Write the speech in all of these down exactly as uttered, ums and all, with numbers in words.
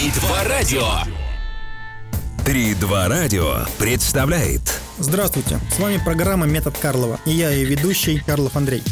Три-два радио. Три-два радио представляет. Здравствуйте, с вами программа «Метод Карлова», и я ее ведущий Карлов Андрей.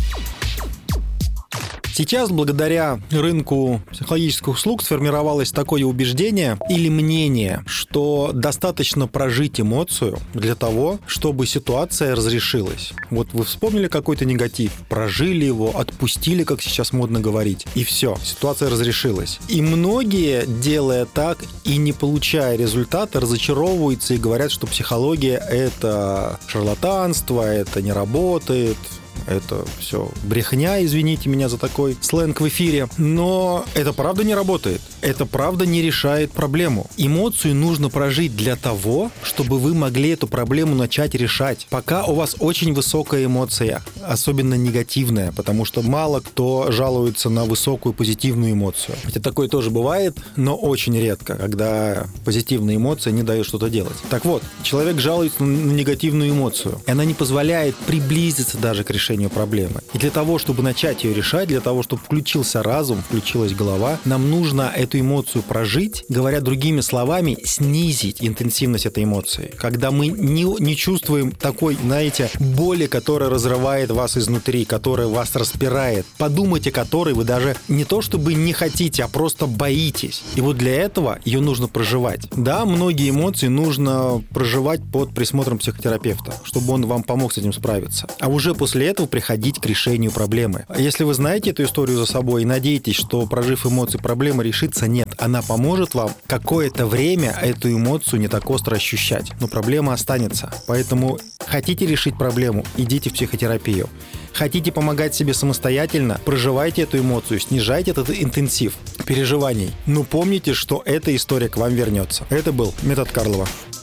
Сейчас, благодаря рынку психологических услуг, сформировалось такое убеждение или мнение, что достаточно прожить эмоцию для того, чтобы ситуация разрешилась. Вот вы вспомнили какой-то негатив, прожили его, отпустили, как сейчас модно говорить, и все, ситуация разрешилась. И многие, делая так и не получая результата, разочаровываются и говорят, что психология – это шарлатанство, это не работает. Это все брехня, извините меня за такой сленг в эфире. Но это правда не работает. Это правда не решает проблему. Эмоцию нужно прожить для того, чтобы вы могли эту проблему начать решать. Пока у вас очень высокая эмоция, особенно негативная, потому что мало кто жалуется на высокую позитивную эмоцию. Хотя такое тоже бывает, но очень редко, когда позитивная эмоция не дает что-то делать. Так вот, человек жалуется на негативную эмоцию, и она не позволяет приблизиться даже к решению проблемы. И для того, чтобы начать ее решать, для того, чтобы включился разум, включилась голова, нам нужно эту эмоцию прожить, говоря другими словами, снизить интенсивность этой эмоции. Когда мы не, не чувствуем такой, знаете, боли, которая разрывает вас изнутри, которая вас распирает, подумайте, которой вы даже не то чтобы не хотите, а просто боитесь. И вот для этого ее нужно проживать. Да, многие эмоции нужно проживать под присмотром психотерапевта, чтобы он вам помог с этим справиться. А уже после этого приходить к решению проблемы. Если вы знаете эту историю за собой и надеетесь, что, прожив эмоции, проблема решится, нет. Она поможет вам какое-то время эту эмоцию не так остро ощущать. Но проблема останется. Поэтому хотите решить проблему, идите в психотерапию. Хотите помогать себе самостоятельно, проживайте эту эмоцию, снижайте этот интенсив переживаний. Но помните, что эта история к вам вернется. Это был метод Карлова.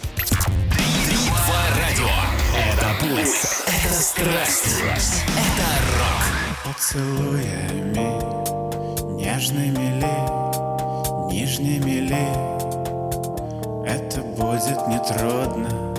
Пульс. Это страсть. Это рок. Поцелуями нежными ли, нижними ли, это будет нетрудно.